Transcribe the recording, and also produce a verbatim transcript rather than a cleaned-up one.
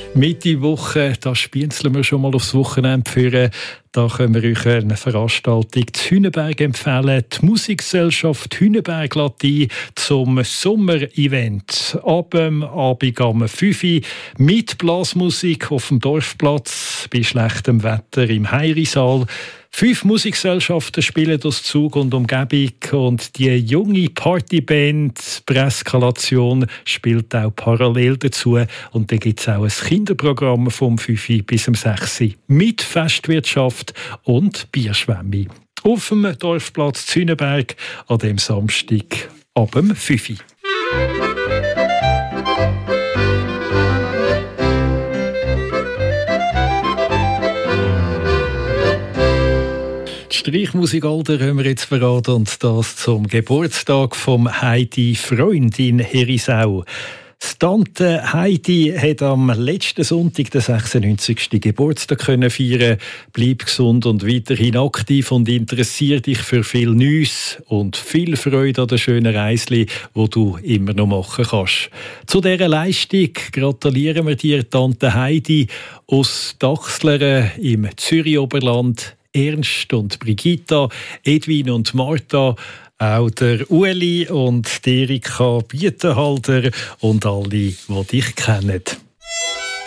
Mitte Woche, da spienzeln wir schon mal aufs Wochenende führen. Da können wir euch eine Veranstaltung zu Hünenberg empfehlen. Die Musikgesellschaft Hünenberg lädt ein zum Sommer-Event. Ab dem Abend um fünf Uhr mit Blasmusik auf dem Dorfplatz, bei schlechtem Wetter im Heirisaal. Fünf Musikgesellschaften spielen aus Zug und Umgebung und die junge Partyband Preskalation spielt auch parallel dazu. Und dann gibt es auch ein Kinderprogramm vom fünf Uhr bis um sechs Uhr mit Festwirtschaft und Bierschwemme. Auf dem Dorfplatz Züneberg an dem Samstag ab dem fünf Uhr. Streichmusikalter haben wir jetzt verraten und das zum Geburtstag vom Heidi Freund in Herisau. Das Tante Heidi hat am letzten Sonntag den sechsundneunzigsten Geburtstag können feiern. Bleib gesund und weiterhin aktiv und interessier dich für viel Neues und viel Freude an den schönen Reisli, wo du immer noch machen kannst. Zu dieser Leistung gratulieren wir dir, Tante Heidi aus Dachsleren im Zürich-Oberland. Ernst und Brigitta, Edwin und Martha, auch der Ueli und die Erika Bietenhalter und alle, die dich kennen.